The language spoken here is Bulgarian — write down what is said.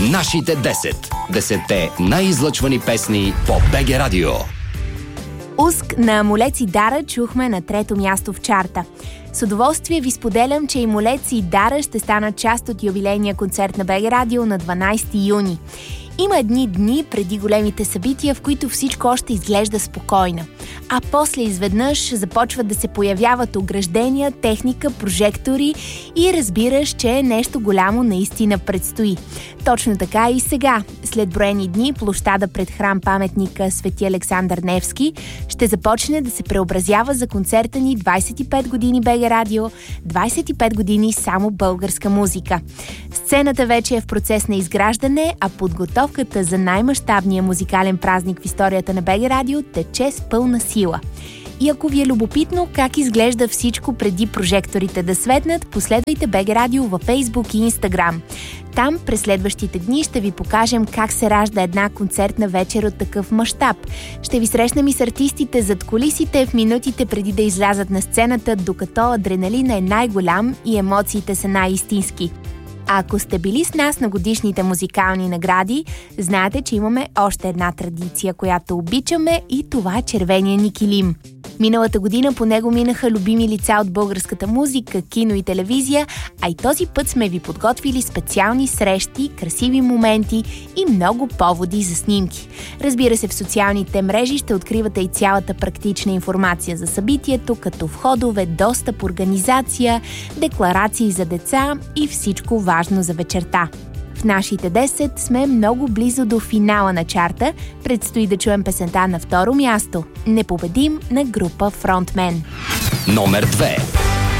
Нашите 10. 10-те най-излъчвани песни по БГ Радио. Уск на Амулец и Дара чухме на 3-то място в чарта. С удоволствие ви споделям, че Амулец и Дара ще станат част от юбилейния концерт на БГ Радио на 12 юни. Има едни дни преди големите събития, в които всичко още изглежда спокойно. А после изведнъж започват да се появяват ограждения, техника, прожектори и разбираш, че нещо голямо наистина предстои. Точно така и сега. След броени дни площада пред храм-паметника Свети Александър Невски ще започне да се преобразява за концерта ни 25 години БГ Радио, 25 години само българска музика. Сцената вече е в процес на изграждане, а подготовката за най-мащабния музикален празник в историята на БГ Радио тече с пълна сила. И ако ви е любопитно как изглежда всичко преди прожекторите да светнат, последвайте БГ Радио във Facebook и Instagram. Там през следващите дни ще ви покажем как се ражда една концертна вечер от такъв мащаб. Ще ви срещнем и с артистите зад кулисите в минутите преди да излязат на сцената, докато адреналина е най-голям и емоциите са най-истински. А ако сте били с нас на годишните музикални награди, знаете, че имаме още една традиция, която обичаме, и това е червения ни килим. Миналата година по него минаха любими лица от българската музика, кино и телевизия, а и този път сме ви подготвили специални срещи, красиви моменти и много поводи за снимки. Разбира се, в социалните мрежи ще откривате и цялата практична информация за събитието, като входове, достъп, организация, декларации за деца и всичко важно за вечерта. В нашите 10 сме много близо до финала на чарта. Предстои да чуем песента на второ място. Непобедим на група Фронтмен. Номер 2.